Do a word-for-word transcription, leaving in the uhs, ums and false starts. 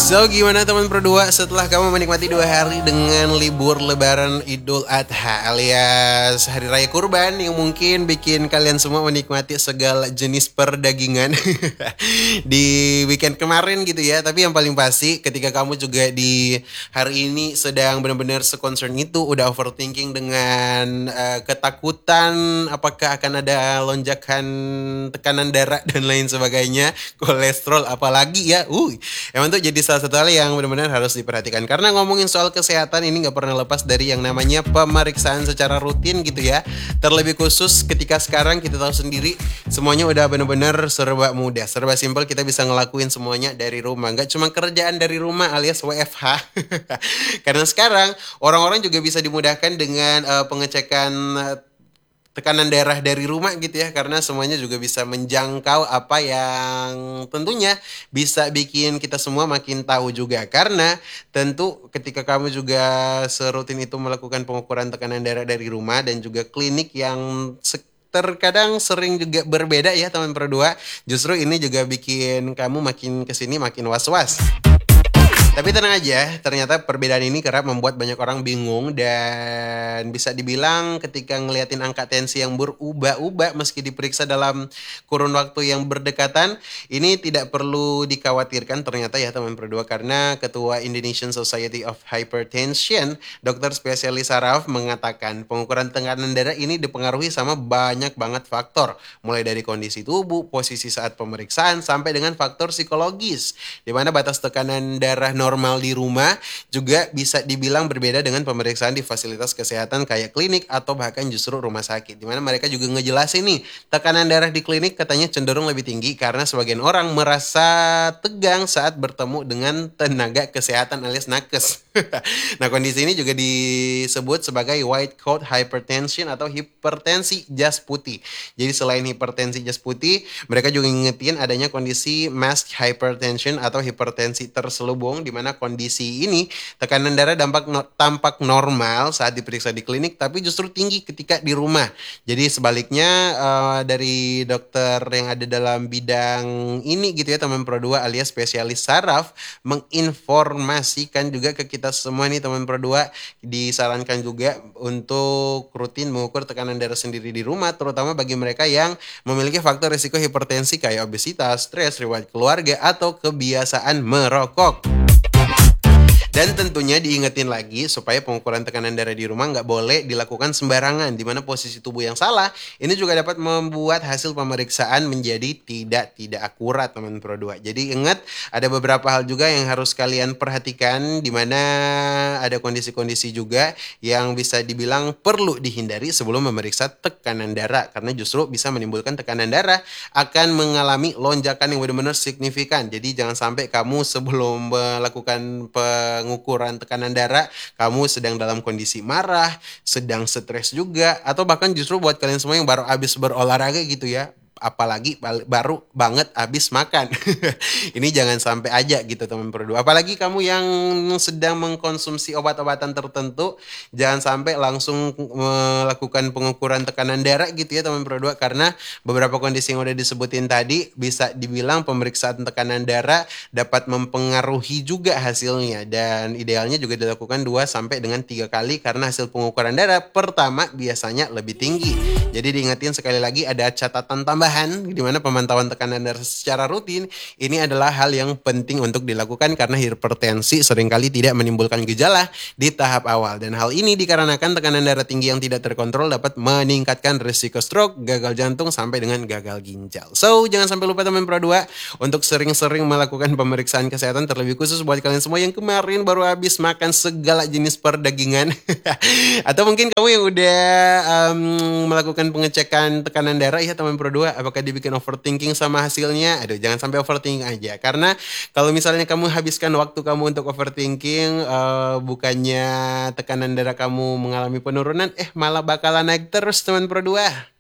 So gimana teman berdua setelah kamu menikmati dua hari dengan libur lebaran Idul Adha alias Hari Raya Kurban yang mungkin bikin kalian semua menikmati segala jenis perdagingan di weekend kemarin gitu ya. Tapi yang paling pasti ketika kamu juga di hari ini sedang benar-benar seconcern itu, udah overthinking dengan uh, ketakutan apakah akan ada lonjakan tekanan darah dan lain sebagainya, kolesterol apalagi ya. Uh, emang tuh jadi salah satu hal yang benar-benar harus diperhatikan. Karena ngomongin soal kesehatan ini gak pernah lepas dari yang namanya pemeriksaan secara rutin gitu ya. Terlebih khusus ketika sekarang kita tahu sendiri semuanya udah benar-benar serba mudah, serba simpel, kita bisa ngelakuin semuanya dari rumah. Gak cuma kerjaan dari rumah alias W F H. Karena sekarang orang-orang juga bisa dimudahkan dengan uh, pengecekan uh, tekanan darah dari rumah gitu ya, karena semuanya juga bisa menjangkau apa yang tentunya bisa bikin kita semua makin tahu juga. Karena tentu ketika kamu juga serutin itu melakukan pengukuran tekanan darah dari rumah dan juga klinik yang terkadang sering juga berbeda ya teman berdua, justru ini juga bikin kamu makin kesini makin was-was. Tapi tenang aja, ternyata perbedaan ini kerap membuat banyak orang bingung dan bisa dibilang ketika ngeliatin angka tensi yang berubah-ubah meski diperiksa dalam kurun waktu yang berdekatan, ini tidak perlu dikhawatirkan ternyata ya teman berdua, karena Ketua Indonesian Society of Hypertension, dokter spesialis saraf mengatakan pengukuran tekanan darah ini dipengaruhi sama banyak banget faktor, mulai dari kondisi tubuh, posisi saat pemeriksaan, sampai dengan faktor psikologis, di mana batas tekanan darah normal di rumah juga bisa dibilang berbeda dengan pemeriksaan di fasilitas kesehatan kayak klinik atau bahkan justru rumah sakit, dimana mereka juga ngejelasin nih tekanan darah di klinik katanya cenderung lebih tinggi karena sebagian orang merasa tegang saat bertemu dengan tenaga kesehatan alias nakes. Nah, kondisi ini juga disebut sebagai white coat hypertension atau hipertensi jas putih. Jadi selain hipertensi jas putih, mereka juga ngingetin adanya kondisi masked hypertension atau hipertensi terselubung, di mana kondisi ini tekanan darah dampak no, tampak normal saat diperiksa di klinik tapi justru tinggi ketika di rumah. Jadi sebaliknya uh, dari dokter yang ada dalam bidang ini gitu ya teman Pro dua alias spesialis saraf menginformasikan juga ke kita semua nih teman Pro dua, disarankan juga untuk rutin mengukur tekanan darah sendiri di rumah, terutama bagi mereka yang memiliki faktor risiko hipertensi kayak obesitas, stres, riwayat keluarga atau kebiasaan merokok. Dan tentunya diingetin lagi supaya pengukuran tekanan darah di rumah nggak boleh dilakukan sembarangan, di mana posisi tubuh yang salah ini juga dapat membuat hasil pemeriksaan menjadi tidak tidak akurat teman Pro dua. Jadi ingat, ada beberapa hal juga yang harus kalian perhatikan, di mana ada kondisi-kondisi juga yang bisa dibilang perlu dihindari sebelum memeriksa tekanan darah, karena justru bisa menimbulkan tekanan darah akan mengalami lonjakan yang benar-benar signifikan. Jadi jangan sampai kamu sebelum melakukan peng pengukuran tekanan darah, kamu sedang dalam kondisi marah, sedang stres juga, atau bahkan justru buat kalian semua yang baru habis berolahraga gitu ya, apalagi baru banget habis makan. Ini jangan sampai aja gitu teman Pro dua. Apalagi kamu yang sedang mengkonsumsi obat-obatan tertentu, jangan sampai langsung melakukan pengukuran tekanan darah gitu ya teman Pro dua, karena beberapa kondisi yang udah disebutin tadi bisa dibilang pemeriksaan tekanan darah dapat mempengaruhi juga hasilnya, dan idealnya juga dilakukan dua sampai dengan tiga kali karena hasil pengukuran darah pertama biasanya lebih tinggi. Jadi diingetin sekali lagi, ada catatan tambah di mana pemantauan tekanan darah secara rutin ini adalah hal yang penting untuk dilakukan karena hipertensi seringkali tidak menimbulkan gejala di tahap awal, dan hal ini dikarenakan tekanan darah tinggi yang tidak terkontrol dapat meningkatkan risiko stroke, gagal jantung sampai dengan gagal ginjal. So jangan sampai lupa teman Pro dua untuk sering-sering melakukan pemeriksaan kesehatan, terlebih khusus buat kalian semua yang kemarin baru habis makan segala jenis perdagingan atau mungkin kamu yang udah um, melakukan pengecekan tekanan darah ya teman Pro dua, apakah dibikin overthinking sama hasilnya? Aduh, jangan sampai overthinking aja. Karena kalau misalnya kamu habiskan waktu kamu untuk overthinking, uh, bukannya tekanan darah kamu mengalami penurunan, eh malah bakalan naik terus teman Pro dua.